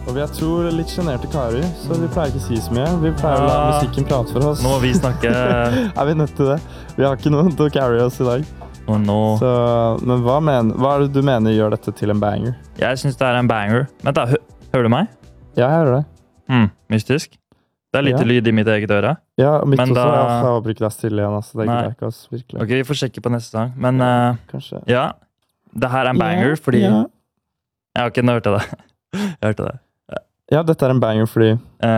Og vi tror litt generte karer, så vi pleier ikke å si så mye. Vi pleier å la musikken prate for oss. Nå må vi snakke. Vi nødt til det? Vi har ikke noen til å carry oss i dag. Så, men hva er det du mener gjør dette til en banger? Jeg synes det en banger. Vent da, hører du meg? Ja, jeg hører det. Mystisk. Det litt lyd i mitt eget øre. Ja, mitt også. Jeg håper ikke det stille igjen. Altså. Det greier ikke oss, virkelig. Ok, vi får sjekke på neste sang. Men kanskje. Ja, det her en banger, fordi... Ja, ok, nå hørte jeg det. Jeg hørte det. Ja, dette en banger fordi...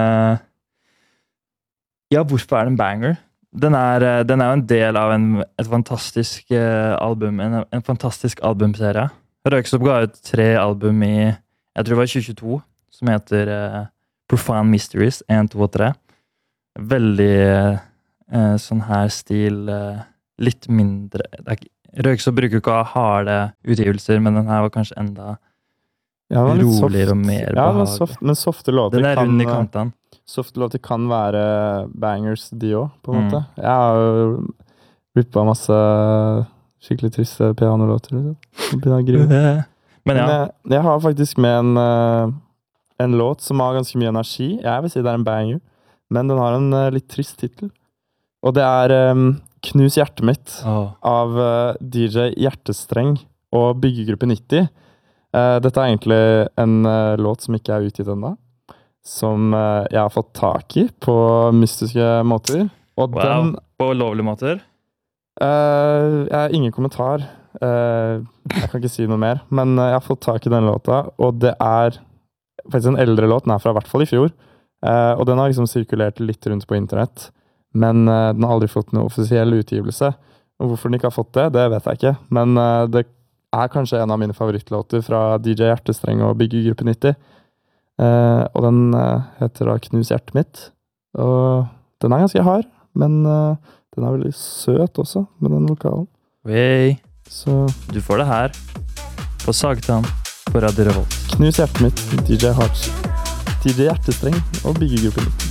Ja, hvorfor det en banger? Den jo en del av et fantastisk album, en fantastisk albumserie. Røyksopp ga ut 3 album i, jeg tror det var 2022, som heter... Profound Mysteries 1, 2 og 3. Veldig sånn her stil, litt mindre. Røyksopp bruker ikke å ha harde utgivelser, men den her var kanskje enda roligere og mer behagelig. Men softe låter den rund i kanten. Softe låter kan være bangers, de også, på en måte. Jeg har jo rippet masse skikkelig triste pianolåter. Men jeg har faktisk med en låt som har ganske mye energi. Jeg vil si det en banger, men den har en litt trist titel. Og det Knus hjertet mitt av DJ Hjertestreng og Byggegruppe 90. Dette egentlig en låt som ikke utgitt ennå, som jeg har fått tak i på mystiske måter. Og på lovlige måter? Jeg har ingen kommentar. Jeg kan ikke si noe mer, men jeg har fått tak i den låta, og det faktisk en eldre låt, den fra hvert fall i fjor, og den har liksom sirkulert litt rundt på internett, men den har aldri fått noen offisiell utgivelse, og hvorfor den ikke har fått det vet jeg ikke, men det kanskje en av mine favorittlåter fra DJ Hjertestreng og Byggegruppe 90, og den heter da Knus hjertet mitt, og den ganske hard, men den veldig søt også, med den vokalen. Så du får det her på Sagtann på Radio Revolt. Knus hjertet mitt, DJ Hjertestreng og Byggegruppe 90.